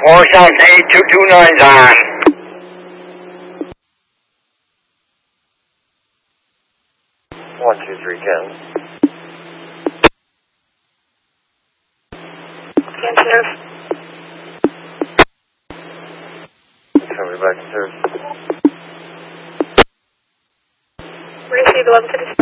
4South 8229's on. One, two, three, 10. Cancer. Somebody back to service. Received 1156.